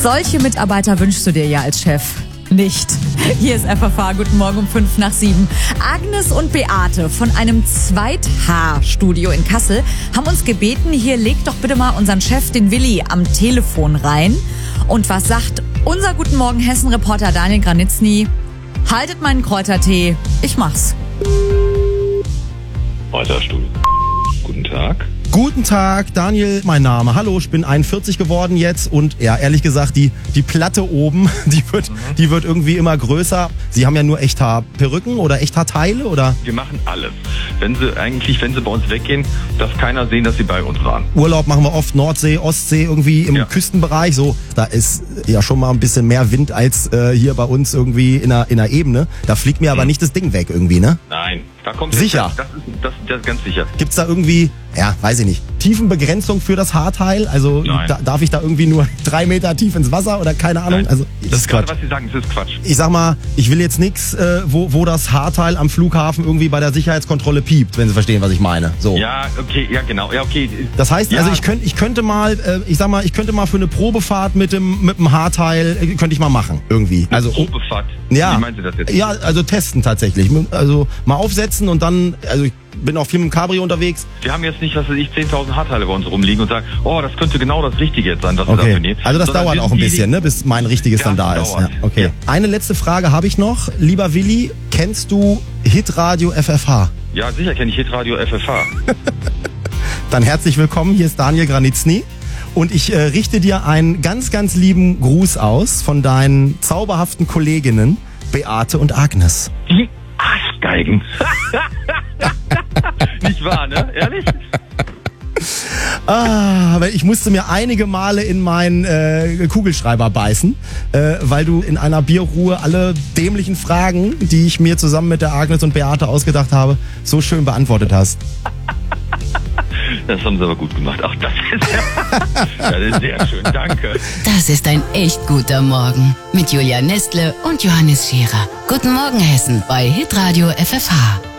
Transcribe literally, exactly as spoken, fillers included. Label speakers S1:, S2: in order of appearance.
S1: Solche Mitarbeiter wünschst du dir ja als Chef nicht. Hier ist F F H, guten Morgen um fünf nach sieben. Agnes und Beate von einem Zweit-Haar-Studio in Kassel haben uns gebeten, hier legt doch bitte mal unseren Chef, den Willi, am Telefon rein. Und was sagt unser Guten Morgen Hessen-Reporter Daniel Granitzny? Haltet meinen Kräutertee, ich mach's.
S2: Kräuterstudio. Guten Tag.
S3: Guten Tag, Daniel, mein Name. Hallo, ich bin einundvierzig geworden jetzt und ja, ehrlich gesagt, die, die Platte oben, die wird, mhm. die wird irgendwie immer größer. Sie haben ja nur Echthaar-Perücken oder Echthaar-Teile, oder?
S2: Wir machen alles. Wenn Sie eigentlich, wenn Sie bei uns weggehen, darf keiner sehen, dass Sie bei uns waren.
S3: Urlaub machen wir oft, Nordsee, Ostsee, irgendwie im
S2: ja.
S3: Küstenbereich. So, da ist ja schon mal ein bisschen mehr Wind als äh, hier bei uns irgendwie in einer, in einer Ebene. Da fliegt mir mhm. aber nicht das Ding weg irgendwie, ne?
S2: Nein, da kommt
S3: sicher.
S2: Das ist, das, das ist ganz sicher.
S3: Gibt's da irgendwie, ja, weiß ich nicht, Tiefenbegrenzung für das Haarteil? Also da, darf ich da irgendwie nur drei Meter tief ins Wasser oder keine Ahnung?
S2: Nein.
S3: Also das,
S2: das
S3: ist Quatsch.
S2: Gerade, was Sie sagen, das ist Quatsch.
S3: Ich sag mal, ich will jetzt nichts, äh, wo, wo das Haarteil am Flughafen irgendwie bei der Sicherheitskontrolle piept, wenn Sie verstehen, was ich meine. So.
S2: Ja, okay, ja genau, ja okay.
S3: Das heißt,
S2: ja.
S3: also ich könnte, ich könnte mal, äh, ich sag mal, ich könnte mal für eine Probefahrt mit dem mit dem Haarteil äh, könnte ich mal machen irgendwie.
S2: Eine
S3: also
S2: Probefahrt.
S3: Ja.
S2: Wie meinen Sie das jetzt?
S3: Ja, also testen tatsächlich. Also mal aufsetzen und dann, also ich bin auch viel mit dem Cabrio unterwegs.
S2: Wir haben jetzt nicht, was weiß ich, zehntausend Haarteile bei uns rumliegen und sagen, oh, das könnte genau das Richtige jetzt sein, was wir
S3: okay.
S2: dafür nehmen.
S3: Also das
S2: Sondern
S3: dauert auch ein bisschen, ne, bis mein richtiges
S2: ja,
S3: dann da ist. Ja, okay.
S2: Ja.
S3: Eine letzte Frage habe ich noch. Lieber Willi, kennst du Hitradio F F H?
S2: Ja, sicher kenne ich Hitradio F F H.
S3: Dann herzlich willkommen, hier ist Daniel Granitzny. Und ich äh, richte dir einen ganz, ganz lieben Gruß aus von deinen zauberhaften Kolleginnen Beate und Agnes.
S2: Die Arschgeigen. Nicht wahr, ne? Ehrlich?
S3: Ah, aber ich musste mir einige Male in meinen äh, Kugelschreiber beißen, äh, weil du in einer Bierruhe alle dämlichen Fragen, die ich mir zusammen mit der Agnes und Beate ausgedacht habe, so schön beantwortet hast.
S2: Das haben Sie aber gut gemacht. Ach, das ist, ja, das ist sehr schön. Danke.
S4: Das ist ein echt guter Morgen mit Julia Nestle und Johannes Scherer. Guten Morgen Hessen bei Hitradio F F H.